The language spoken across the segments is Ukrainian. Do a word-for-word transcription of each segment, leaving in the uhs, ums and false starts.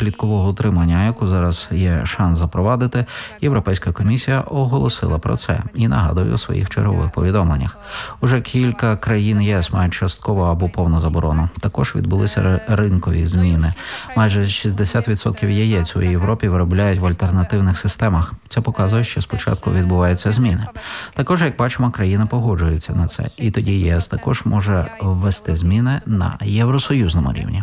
кліткового утримання, яку зараз є шанс запровадити, Європейська комісія оголосила про це і нагадує у своїх чергових повідомленнях. Уже кілька країн ЄС мають частково або повну заборону. Також відбулися ринкові зміни. Майже шістдесят відсотків яєць у Європі виробляють в альтернативних системах. Це показує, що спочатку відбуваються зміни. Також, як бачимо, країни погоджуються на це. І тоді ЄС також може ввести зміни на євросоюзному рівні.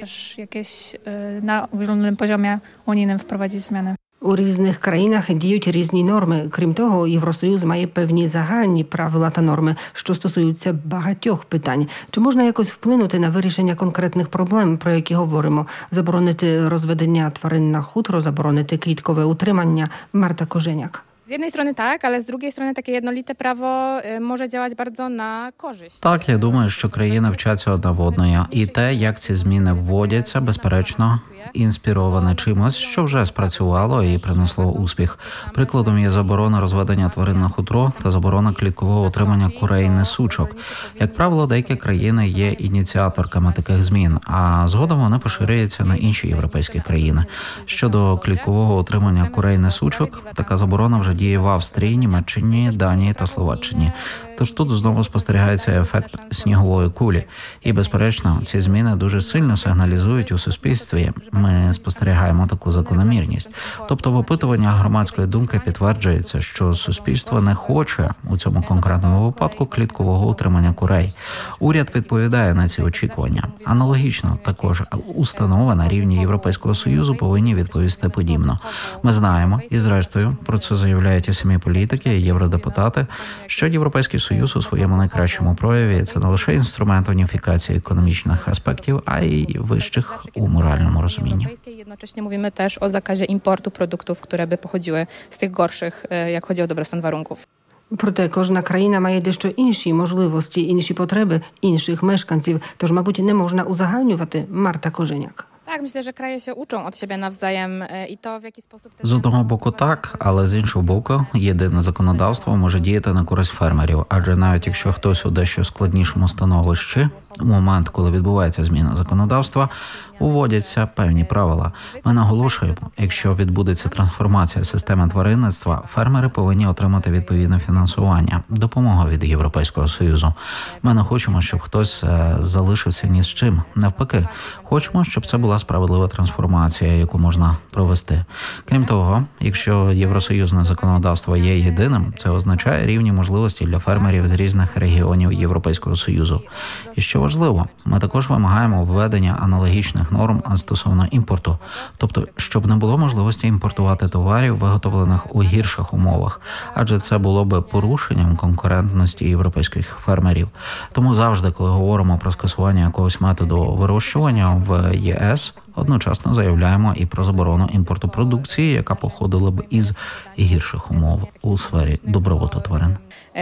Якесь на ogólnym poziomie unijnym wprowadzić zmiany. У різних країнах діють різні норми. Крім того, Євросоюз має певні загальні правила та норми, що стосуються багатьох питань. Чи можна якось вплинути на вирішення конкретних проблем, про які говоримо? Заборонити розведення тварин на хутро, заборонити кліткове утримання? Марta Korzeniak. Z jednej strony tak, ale z drugiej strony takie jednolite prawo może działać bardzo na korzyść. Так, я думаю, що країни вчаться одна в одної. І те, як ці зміни вводяться, безперечно, інспіроване чимось, що вже спрацювало і принесло успіх. Прикладом є заборона розведення тварин на хутро та заборона кліткового утримання курей несучок. Як правило, деякі країни є ініціаторками таких змін, а згодом вони поширюються на інші європейські країни. Щодо кліткового утримання курей несучок, така заборона вже діє в Австрії, Німеччині, Данії та Словаччині. Тож тут знову спостерігається ефект снігової кулі. І, безперечно, ці зміни дуже сильно сигналізують у суспільстві. Ми спостерігаємо таку закономірність. Тобто в опитуваннях громадської думки підтверджується, що суспільство не хоче у цьому конкретному випадку кліткового утримання курей. Уряд відповідає на ці очікування. Аналогічно, також установи на рівні Європейського Союзу повинні відповісти подібно. Ми знаємо, і зрештою, про це заявляють і самі політики, і євродепутати, що Європейський Союз у своєму найкращому прояві – це не лише інструмент уніфікації економічних аспектів, а й вищих у моральному розумінні. Jednocześnie mówimy też o zakazie importu produktów, które by pochodziły z tych gorszych, jak chodzi o dobrostan warunków. Проте кожна країна має дещо інші можливості, інші потреби інших мешканців, тож, мабуть, не можна узагальнювати. Марta Korzeniak. Tak, myślę, że kraje się uczą od siebie nawzajem i to w jaki sposób... З одного боку так, але з іншого боку, єдине законодавство може діяти на користь фермерів, адже навіть якщо хтось у дещо складнішому становищі, у момент, коли відбувається зміна законодавства, уводяться певні правила. Ми наголошуємо, якщо відбудеться трансформація системи тваринництва, фермери повинні отримати відповідне фінансування, допомогу від Європейського Союзу. Ми не хочемо, щоб хтось залишився ні з чим. Навпаки, хочемо, щоб це була справедлива трансформація, яку можна провести. Крім того, якщо євросоюзне законодавство є єдиним, це означає рівні можливості для фермерів з різних регіонів Європейського Союзу. І що важливо, ми також вимагаємо введення аналогічних норм стосовно імпорту. Тобто, щоб не було можливості імпортувати товарів, виготовлених у гірших умовах, адже це було би порушенням конкурентності європейських фермерів. Тому завжди, коли говоримо про скасування якогось методу вирощування в ЄС, одночасно заявляємо і про заборону імпорту продукції, яка походила б із гірших умов у сфері добробуту тварин.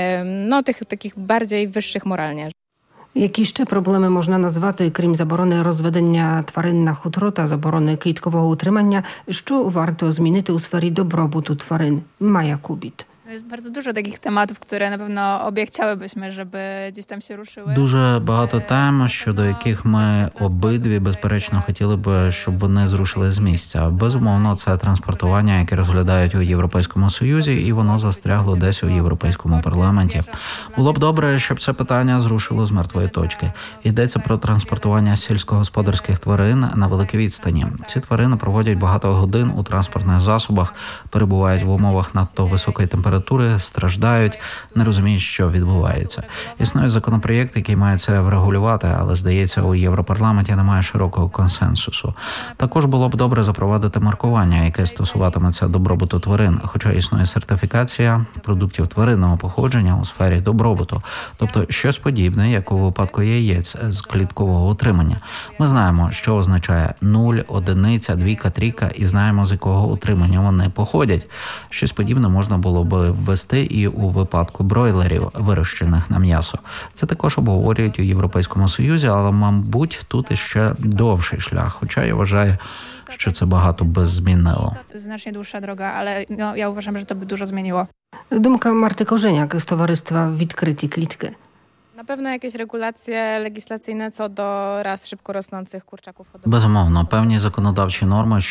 No, tych takich bardziej wyższych moralnie. Які ще проблеми можна назвати, крім заборони розведення тварин на хутро та заборони кліткового утримання, що варто змінити у сфері добробуту тварин? Maja Kubit. Jest bardzo dużo takich tematów, które na pewno obie chciałybyśmy, żeby gdzieś tam się ruszyły. Дуже багато тем, щодо яких ми обидві, безперечно, хотіли б, щоб вони зрушили з місця. Безумовно, це транспортування, яке розглядають у Європейському Союзі, і воно застрягло десь у Європейському парламенті. Було б добре, щоб це питання зрушило з мертвої точки. Йдеться про транспортування сільськогосподарських тварин на великій відстані. Ці тварини проводять багато годин у транспортних засобах, перебувають в умовах надто високої температури, страждають, не розуміють, що відбувається. Існує законопроєкт, який має це врегулювати, але, здається, у Європарламенті немає широкого консенсусу. Також було б добре запровадити маркування, яке стосуватиметься добробуту тварин, хоча існує сертифікація продуктів тваринного походження у сфері добробуту. Тобто щось подібне, як у випадку яєць з кліткового утримання. Ми знаємо, що означає нуль, одиниця, двійка, трійка, і знаємо, з якого утримання вони походять. Щось подібне можна було б ввести і у випадку бройлерів, вирощених на м'ясо. Це також обговорюють у Європейському Союзі, але, мабуть, тут іще довший шлях, хоча я вважаю, що це багато би змінило. Значно довша дорога, але no, я вважаю, що це б дуже змінило. Думка Marty Korzeniak з товариства «Відкриті клітки». Na pewno jakieś regulacje legislacyjne co do ras szybko rosnących kurczaków hodowlanych. Безумовно, певні законодавчі норми